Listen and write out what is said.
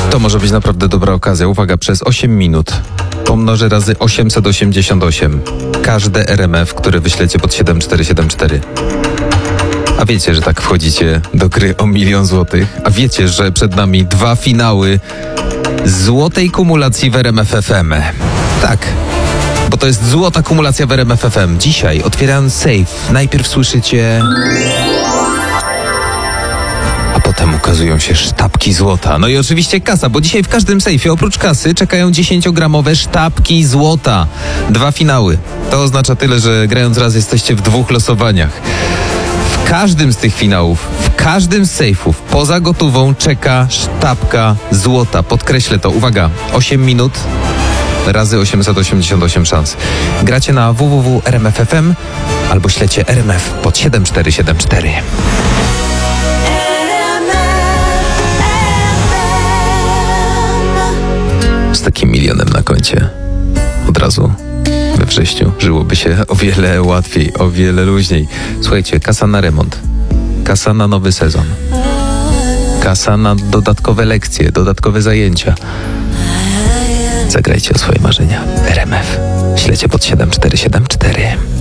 To może być naprawdę dobra okazja. Uwaga, przez 8 minut pomnożę razy 888 każde RMF, które wyślecie pod 7474. A wiecie, że tak wchodzicie do gry o 1 000 000 złotych? A wiecie, że przed nami 2 finały złotej kumulacji w RMF FM? Tak, bo to jest złota kumulacja w RMF FM. Dzisiaj, otwierając safe, najpierw słyszycie... a potem ukazują się sztabki złota. No i oczywiście kasa, bo dzisiaj w każdym sejfie oprócz kasy czekają 10-gramowe sztabki złota. 2 finały. To oznacza tyle, że grając raz jesteście w 2 losowaniach. W każdym z tych finałów, w każdym z sejfów poza gotówą czeka sztabka złota. Podkreślę to. Uwaga, 8 minut razy 888 szans. Gracie na www.rmf.fm albo śledźcie RMF pod 7474. Z takim 1 000 000 na koncie od razu we wrześniu żyłoby się o wiele łatwiej, o wiele luźniej. Słuchajcie, kasa na remont, kasa na nowy sezon, kasa na dodatkowe lekcje, dodatkowe zajęcia. Zagrajcie o swoje marzenia. RMF. Śledźcie pod 7474.